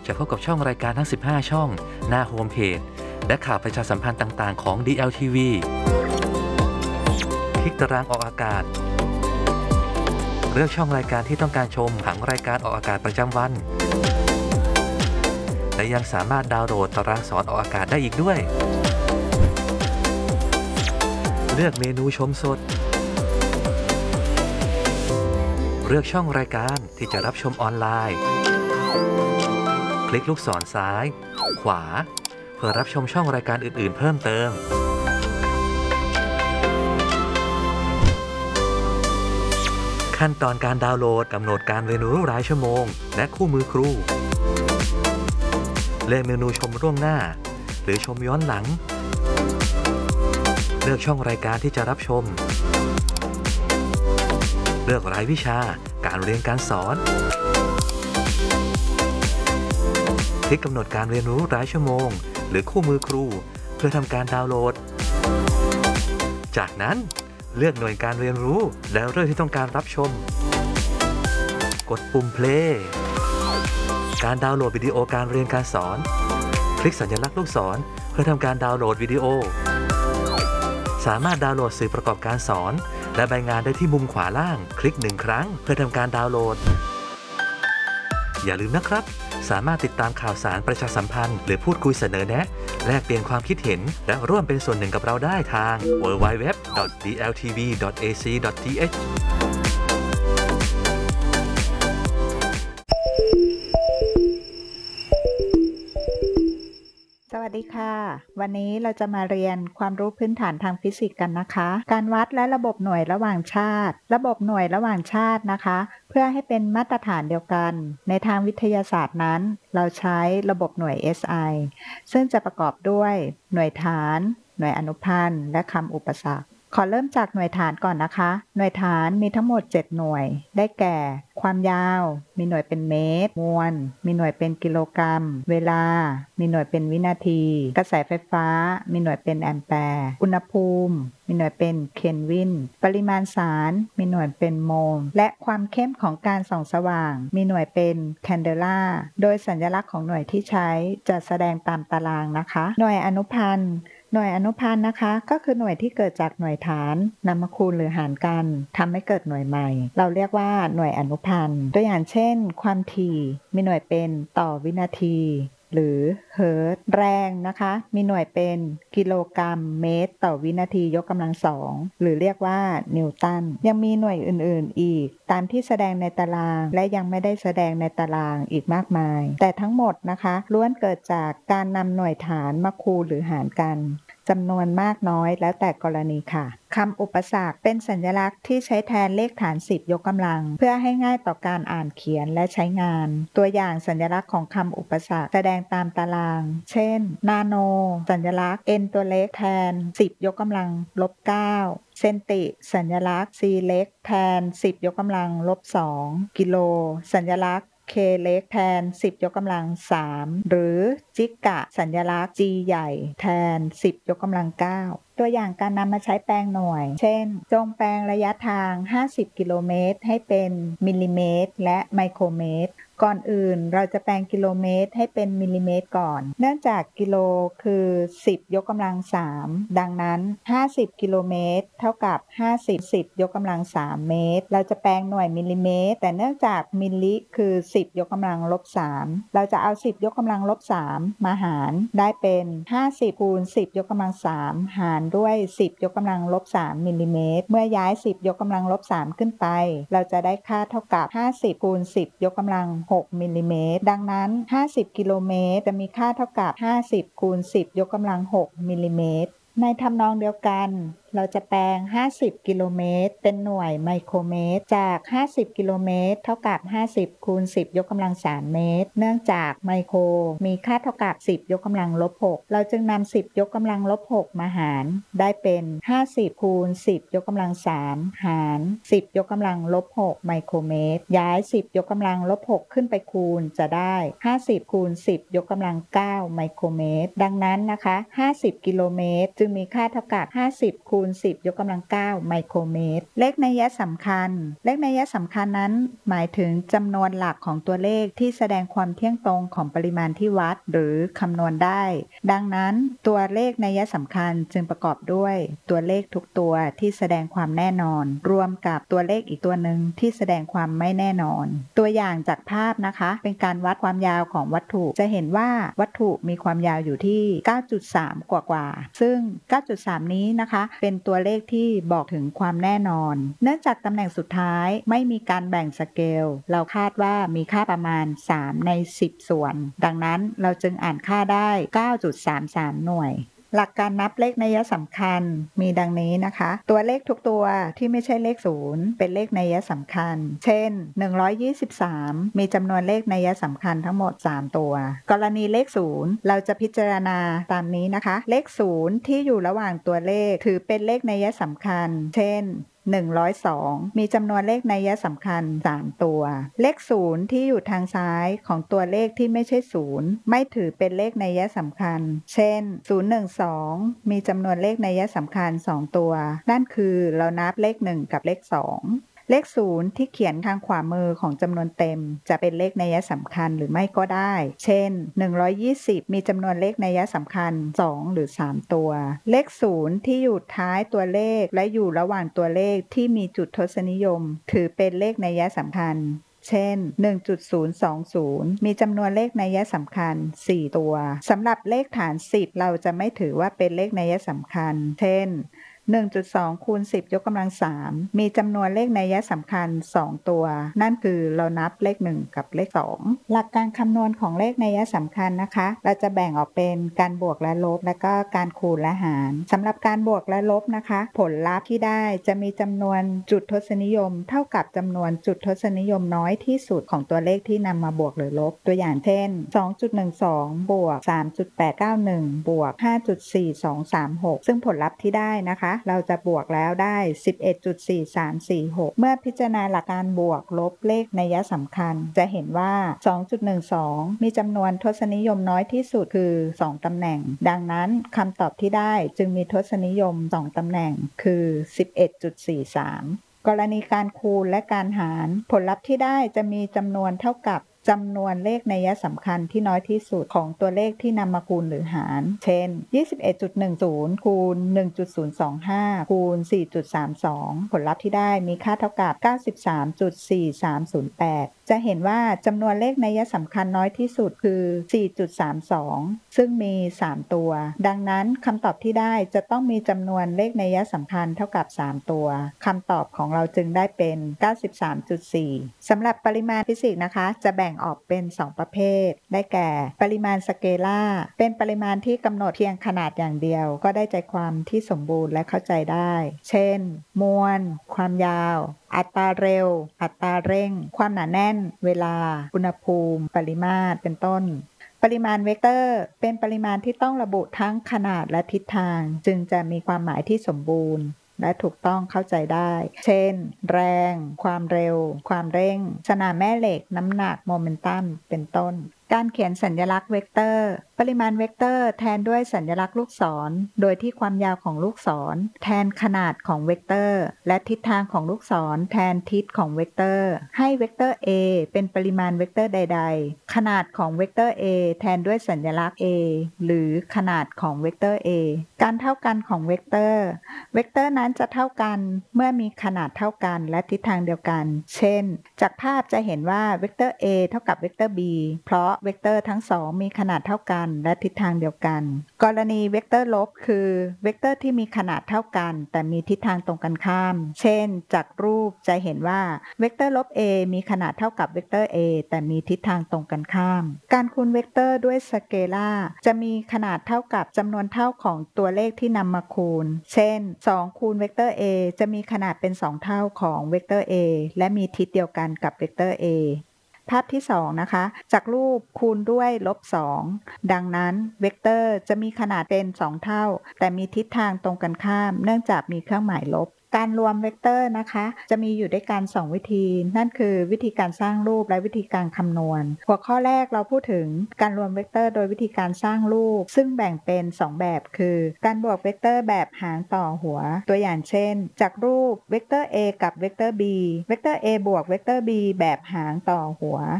จะพบกับช่องรายการทั้ง15ช่องหน้าโฮมเพจและข่าวประชาสัมพันธ์ต่างๆของ DLTV คลิกตารางออกอากาศเลือกช่องรายการที่ต้องการชมผังรายการออกอากาศประจำวันและยังสามารถดาวน์โหลดตารางสอนออกอากาศได้อีกด้วยเลือกเมนูชมสดเลือกช่องรายการที่จะรับชมออนไลน์คลิกลูกศรซ้ายขวาเพื่อรับชมช่องรายการอื่นๆเพิ่มเติมขั้นตอนการดาวน์โหลดกำหนดการเรียนรู้รายชั่วโมงและคู่มือครูเลือกเมนูชมล่วงหน้าหรือชมย้อนหลังเลือกช่องรายการที่จะรับชมเลือกรายวิชาการเรียนการสอนคลิกกำหนดการเรียนรู้รายชั่วโมงหรือคู่มือครูเพื่อทำการดาวน์โหลดจากนั้นเลือกหน่วยการเรียนรู้แล้วเรื่องที่ต้องการรับชมกดปุ่ม play การดาวน์โหลดวิดีโอการเรียนการสอนคลิกสัญลักษณ์ลูกศรเพื่อทำการดาวน์โหลดวิดีโอสามารถดาวน์โหลดสื่อประกอบการสอนและใบงานได้ที่มุมขวาล่างคลิก1ครั้งเพื่อทำการดาวน์โหลดอย่าลืมนะครับสามารถติดตามข่าวสารประชาสัมพันธ์หรือพูดคุยเสนอแนะแลกเปลี่ยนความคิดเห็นและร่วมเป็นส่วนหนึ่งกับเราได้ทาง www.dltv.ac.th สวัสดีค่ะวันนี้เราจะมาเรียนความรู้พื้นฐานทางฟิสิกส์กันนะคะการวัดและระบบหน่วยระหว่างชาติระบบหน่วยระหว่างชาตินะคะเพื่อให้เป็นมาตรฐานเดียวกันในทางวิทยาศาสตร์นั้นเราใช้ระบบหน่วย SI ซึ่งจะประกอบด้วยหน่วยฐานหน่วยอนุพันธ์และคำอุปสรรคขอเริ่มจากหน่วยฐานก่อนนะคะหน่วยฐานมีทั้งหมด7หน่วยได้แก่ความยาวมีหน่วยเป็นเมตรมวลมีหน่วยเป็นกิโลกรัมเวลามีหน่วยเป็นวินาทีกระแสไฟฟ้ามีหน่วยเป็นแอมแปร์อุณหภูมิมีหน่วยเป็นเคลวินปริมาณสารมีหน่วยเป็นโมลและความเข้มของการส่องสว่างมีหน่วยเป็นแคนเดลาโดยสัญลักษณ์ของหน่วยที่ใช้จะแสดงตามตารางนะคะหน่วยอนุพันธ์หน่วยอนุพันธ์นะคะก็คือหน่วยที่เกิดจากหน่วยฐานนำมาคูณหรือหารกันทำให้เกิดหน่วยใหม่เราเรียกว่าหน่วยอนุพันธ์ตัวอย่างเช่นความถี่มีหน่วยเป็นต่อวินาทีหรือเฮิรตซ์แรงนะคะมีหน่วยเป็นกิโลกรัมเมตรต่อวินาทียกกำลัง2หรือเรียกว่านิวตันยังมีหน่วยอื่นๆอีกตามที่แสดงในตารางและยังไม่ได้แสดงในตารางอีกมากมายแต่ทั้งหมดนะคะล้วนเกิดจากการนำหน่วยฐานมาคูณหรือหารกันจำนวนมากน้อยแล้วแต่กรณีค่ะคำอุปสรรคเป็นสัญลักษณ์ที่ใช้แทนเลขฐาน10ยกกำลังเพื่อให้ง่ายต่อการอ่านเขียนและใช้งานตัวอย่างสัญลักษณ์ของคำอุปสรรคแสดงตามตารางเช่นนาโนสัญลักษณ์ n ตัวเล็กแทน10ยกกำลัง-9เซนติสัญลักษณ์ c เล็กแทน10ยกกำลัง-2กิโลสัญลักษณ์K เล็กแทน10ยกกำลัง3หรือจิกะสัญลักษณ์ G ใหญ่แทน10ยกกำลัง9ตัวอย่างการนำมาใช้แปลงหน่วยเช่นจงแปลงระยะทาง50กิโลเมตรให้เป็นมิลลิเมตรและไมโครเมตรก่อนอื่นเราจะแปลงกิโลเมตรให้เป็นมิลลิเมตรก่อนเนื่องจากกิโลคือ10ยกกำลัง3ดังนั้น50กิโลเมตรเท่ากับ50 10ยกกำลัง3เมตรเราจะแปลงหน่วยมิลลิเมตรแต่เนื่องจากมิลลิคือ10ยกกำลัง-3เราจะเอา10ยกกำลัง-3มาหารได้เป็น50คูณ10ยกกำลัง3หารด้วย10ยกกำลัง-3มิลลิเมตรเมื่อย้าย10ยกกำลัง-3ขึ้นไปเราจะได้ค่าเท่ากับ50คูณ10ยกกำลัง6มิลลิเมตรดังนั้น50กิโลเมตรจะมีค่าเท่ากับ50คูณ10ยกกำลัง6มิลลิเมตรในทำนองเดียวกันเราจะแปลง50กิโลเมตรเป็นหน่วยไมโครเมตรจาก50กิโลเมตรเท่ากับ50คูณ10ยกกำลัง3เมตรเนื่องจากไมโครมีค่าเท่ากับ10ยกกำลัง-6เราจึงนำ10ยกกำลัง-6มาหารได้เป็น50คูณ10ยกกำลัง3หาร10ยกกำลัง-6ไมโครเมตรย้าย10ยกกำลัง-6ขึ้นไปคูณจะได้50คูณ10ยกกำลัง9ไมโครเมตรดังนั้นนะคะ50กิโลเมตรจึงมีค่าเท่ากับ50คูณณ10 ยกกำลัง 9 ไมโครเมตรเลขนัยสำคัญนั้นหมายถึงจำนวนหลักของตัวเลขที่แสดงความเที่ยงตรงของปริมาณที่วัดหรือคำนวณได้ดังนั้นตัวเลขนัยสำคัญจึงประกอบด้วยตัวเลขทุกตัวที่แสดงความแน่นอนรวมกับตัวเลขอีกตัวหนึ่งที่แสดงความไม่แน่นอนตัวอย่างจากภาพนะคะเป็นการวัดความยาวของวัตถุจะเห็นว่าวัตถุมีความยาวอยู่ที่ 9.3 กว่าซึ่ง 9.3 นี้นะคะเป็นตัวเลขที่บอกถึงความแน่นอนเนื่องจากตำแหน่งสุดท้ายไม่มีการแบ่งสเกลเราคาดว่ามีค่าประมาณ3 ใน 10 ส่วนดังนั้นเราจึงอ่านค่าได้ 9.33 หน่วยหลักการนับเลขนัยสำคัญมีดังนี้นะคะตัวเลขทุกตัวที่ไม่ใช่เลข0เป็นเลขนัยสำคัญเช่น123มีจำนวนเลขนัยสำคัญทั้งหมด3ตัวกรณีเลข0เราจะพิจารณาตามนี้นะคะเลข0ที่อยู่ระหว่างตัวเลขถือเป็นเลขนัยสำคัญเช่น102มีจำนวนเลขนัยสำคัญ3ตัวเลข0ที่อยู่ทางซ้ายของตัวเลขที่ไม่ใช่0ไม่ถือเป็นเลขนัยสำคัญเช่น012มีจำนวนเลขนัยสำคัญ2ตัวนั่นคือเรานับเลข1กับเลข2เลข0ที่เขียนทางขวามือของจำนวนเต็มจะเป็นเลขนัยสำคัญหรือไม่ก็ได้เช่น120มีจำนวนเลขนัยสำคัญ2หรือ3ตัวเลข0ที่อยู่ท้ายตัวเลขและอยู่ระหว่างตัวเลขที่มีจุดทศนิยมถือเป็นเลขนัยสำคัญเช่น 1.020 มีจำนวนเลขนัยสำคัญ4ตัวสำหรับเลขฐาน10เราจะไม่ถือว่าเป็นเลขนัยสำคัญเช่น1.2 คูณ 10 ยกกำลัง 3มีจำนวนเลขนัยสำคัญ2ตัวนั่นคือเรานับเลข1กับเลข2หลักการคำนวณของเลขนัยสำคัญนะคะเราจะแบ่งออกเป็นการบวกและลบและก็การคูณและหารสำหรับการบวกและลบนะคะผลลัพธ์ที่ได้จะมีจำนวนจุดทศนิยมเท่ากับจำนวนจุดทศนิยมน้อยที่สุดของตัวเลขที่นำมาบวกหรือลบตัวอย่างเช่น 2.12 บวก 3.891 บวก 5.4236 ซึ่งผลลัพธ์ที่ได้นะคะเราจะบวกแล้วได้ 11.4346 เมื่อพิจารณาหลักการบวกลบเลขนัยสำคัญจะเห็นว่า 2.12 มีจำนวนทศนิยมน้อยที่สุดคือ2ตำแหน่งดังนั้นคำตอบที่ได้จึงมีทศนิยม2ตำแหน่งคือ 11.43 กรณีการคูณและการหารผลลัพธ์ที่ได้จะมีจำนวนเท่ากับจำนวนเลขนัยสำคัญที่น้อยที่สุดของตัวเลขที่นำมาคูณหรือหารเช่น 21.10 คูณ 1.025 คูณ 4.32 ผลลัพธ์ที่ได้มีค่าเท่ากับ 93.4308 จะเห็นว่าจำนวนเลขนัยสำคัญน้อยที่สุดคือ 4.32 ซึ่งมี3ตัวดังนั้นคำตอบที่ได้จะต้องมีจำนวนเลขนัยสำคัญเท่ากับ3ตัวคำตอบของเราจึงได้เป็น 93.4 สำหรับปริมาณฟิสิกส์นะคะจะแบ่งออกเป็น2ประเภทได้แก่ปริมาณสเกลาร์เป็นปริมาณที่กำหนดเพียงขนาดอย่างเดียวก็ได้ใจความที่สมบูรณ์และเข้าใจได้เช่นมวลความยาวอัตราเร็วอัตราเร่งความหนาแน่นเวลาอุณหภูมิปริมาตรเป็นต้นปริมาณเวกเตอร์เป็นปริมาณที่ต้องระบุทั้งขนาดและทิศทางจึงจะมีความหมายที่สมบูรณ์และถูกต้องเข้าใจได้เช่นแรงความเร็วความเร่งสนามแม่เหล็กน้ำหนักโมเมนตัมเป็นต้นการเขียนสัญลักษณ์เวกเตอร์ปริมาณเวกเตอร์แทนด้วยสัญลักษณ์ลูกศรโดยที่ความยาวของลูกศรแทนขนาดของเวกเตอร์และทิศทางของลูกศรแทนทิศของเวกเตอร์ให้เวกเตอร์ a เป็นปริมาณเวกเตอร์ใดๆขนาดของเวกเตอร์ a แทนด้วยสัญลักษณ์ a หรือขนาดของเวกเตอร์ a การเท่ากันของเวกเตอร์นั้นจะเท่ากันเมื่อมีขนาดเท่ากันและทิศทางเดียวกันเช่นจากภาพจะเห็นว่าเวกเตอร์ a เท่ากับเวกเตอร์ b เพราะเวกเตอร์ทั้งสองมีขนาดเท่ากันและทิศทางเดียวกันกรณีเวกเตอร์ลบคือเวกเตอร์ที่มีขนาดเท่ากันแต่มีทิศทางตรงกันข้ามเช่นจากรูปจะเห็นว่าเวกเตอร์ลบ a มีขนาดเท่ากับเวกเตอร์ a แต่มีทิศทางตรงกันข้ามการคูณเวกเตอร์ด้วยสเกลาร์จะมีขนาดเท่ากับจำนวนเท่าของตัวเลขที่นำมาคูณเช่น2คูณเวกเตอร์ a จะมีขนาดเป็น2เท่าของเวกเตอร์ a และมีทิศเดียวกันกับเวกเตอร์ aภาพที่2นะคะจากรูปคูณด้วยลบ2ดังนั้นเวกเตอร์จะมีขนาดเป็น2เท่าแต่มีทิศทางตรงกันข้ามเนื่องจากมีเครื่องหมายลบการรวมเวกเตอร์นะคะจะมีอยู่ด้วยกัน2วิธีนั่นคือวิธีการสร้างรูปและวิธีการคำนวณหัวข้อแรกเราพูดถึงการรวมเวกเตอร์โดยวิธีการสร้างรูปซึ่งแบ่งเป็น2แบบคือการบวกเวกเตอร์แบบหางต่อหัวตัวอย่างเช่นจากรูปเวกเตอร์ a กับเวกเตอร์ b เวกเตอร์ a บวกเวกเตอร์ b แบบหางต่อหัว